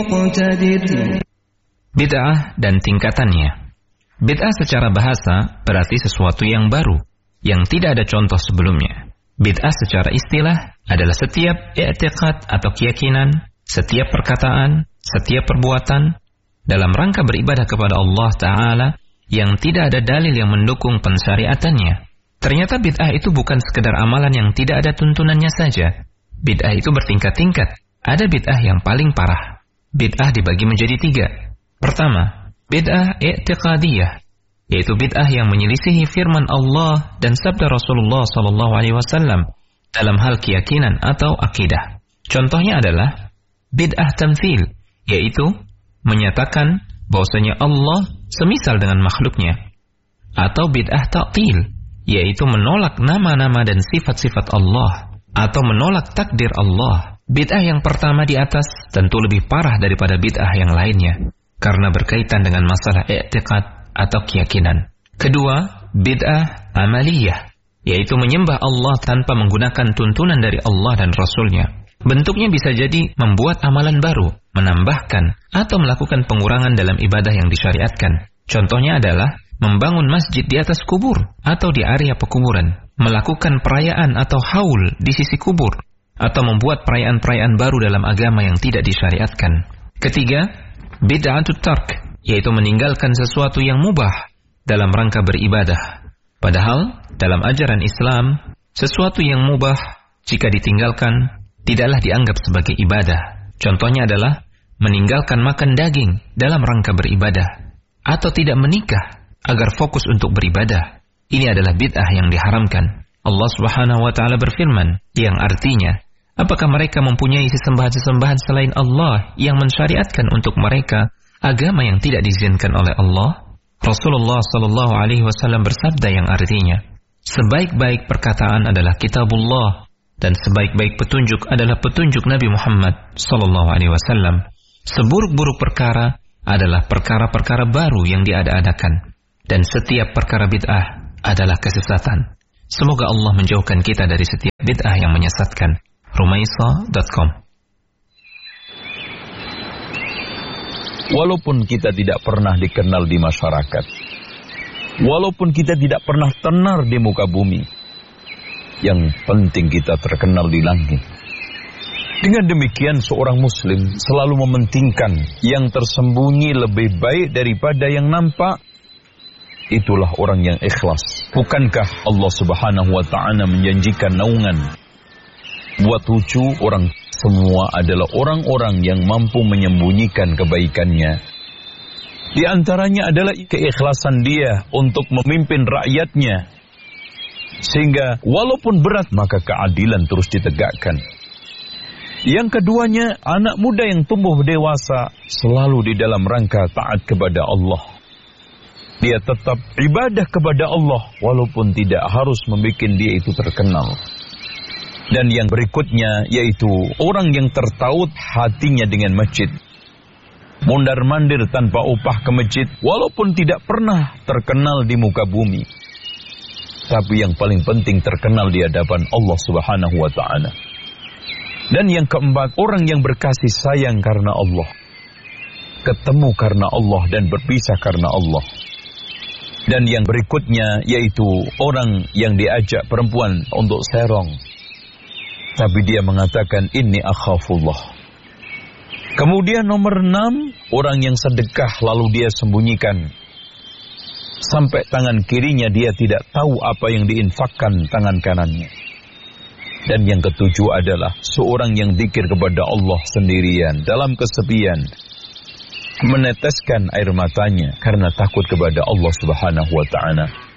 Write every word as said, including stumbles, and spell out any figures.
Bid'ah dan tingkatannya. Bid'ah secara bahasa berarti sesuatu yang baru, yang tidak ada contoh sebelumnya. Bid'ah secara istilah adalah setiap i'tiqad atau keyakinan, setiap perkataan, setiap perbuatan dalam rangka beribadah kepada Allah Ta'ala yang tidak ada dalil yang mendukung pensyariatannya. Ternyata bid'ah itu bukan sekedar amalan yang tidak ada tuntunannya saja. Bid'ah itu bertingkat-tingkat. Ada bid'ah yang paling parah. Bid'ah dibagi menjadi tiga. Pertama, bid'ah i'tiqadiyah, yaitu bid'ah yang menyelisihi firman Allah dan sabda Rasulullah sallallahu alaihi wasallam dalam hal keyakinan atau akidah. Contohnya adalah bid'ah tamtsil, yaitu menyatakan bahwasanya Allah semisal dengan makhluknya, atau bid'ah ta'til, yaitu menolak nama-nama dan sifat-sifat Allah atau menolak takdir Allah. Bid'ah yang pertama di atas tentu lebih parah daripada bid'ah yang lainnya karena berkaitan dengan masalah i'tiqad atau keyakinan. Kedua, bid'ah amaliyah, yaitu menyembah Allah tanpa menggunakan tuntunan dari Allah dan Rasulnya. Bentuknya bisa jadi membuat amalan baru, menambahkan, atau melakukan pengurangan dalam ibadah yang disyariatkan. Contohnya adalah membangun masjid di atas kubur atau di area pekuburan, melakukan perayaan atau haul di sisi kubur, atau membuat perayaan-perayaan baru dalam agama yang tidak disyariatkan. Ketiga, bid'atut tark, yaitu meninggalkan sesuatu yang mubah dalam rangka beribadah. Padahal dalam ajaran Islam, sesuatu yang mubah jika ditinggalkan tidaklah dianggap sebagai ibadah. Contohnya adalah meninggalkan makan daging dalam rangka beribadah, atau tidak menikah agar fokus untuk beribadah. Ini adalah bid'ah yang diharamkan. Allah Subhanahu wa taala berfirman, yang artinya, apakah mereka mempunyai sesembahan-sesembahan selain Allah yang mensyariatkan untuk mereka agama yang tidak diizinkan oleh Allah? Rasulullah sallallahu alaihi wasallam bersabda yang artinya, sebaik-baik perkataan adalah kitabullah, dan sebaik-baik petunjuk adalah petunjuk Nabi Muhammad sallallahu alaihi wasallam. Seburuk-buruk perkara adalah perkara-perkara baru yang diada-adakan, dan setiap perkara bid'ah adalah kesesatan. Semoga Allah menjauhkan kita dari setiap bid'ah yang menyesatkan. rumaisa dot com. Walaupun kita tidak pernah dikenal di masyarakat, walaupun kita tidak pernah tenar di muka bumi, yang penting kita terkenal di langit. Dengan demikian seorang muslim selalu mementingkan yang tersembunyi lebih baik daripada yang nampak. Itulah orang yang ikhlas. Bukankah Allah Subhanahu wa ta'ala menjanjikan naungan buat lucu orang? Semua adalah orang-orang yang mampu menyembunyikan kebaikannya. Di antaranya adalah keikhlasan dia untuk memimpin rakyatnya, sehingga walaupun berat maka keadilan terus ditegakkan. Yang keduanya, anak muda yang tumbuh dewasa selalu di dalam rangka taat kepada Allah. Dia tetap ibadah kepada Allah walaupun tidak harus membuat dia itu terkenal. Dan yang berikutnya yaitu orang yang tertaut hatinya dengan masjid. Mondar-mandir tanpa upah ke masjid walaupun tidak pernah terkenal di muka bumi, tapi yang paling penting terkenal di hadapan Allah Subhanahu wa ta'ala. Dan yang keempat, orang yang berkasih sayang karena Allah, ketemu karena Allah dan berpisah karena Allah. Dan yang berikutnya yaitu orang yang diajak perempuan untuk serong, tapi dia mengatakan inni akhafullah. Kemudian nomor enam, orang yang sedekah lalu dia sembunyikan, sampai tangan kirinya dia tidak tahu apa yang diinfakkan tangan kanannya. Dan yang ketujuh adalah seorang yang zikir kepada Allah sendirian dalam kesepian, meneteskan air matanya karena takut kepada Allah Subhanahu wa ta'ala.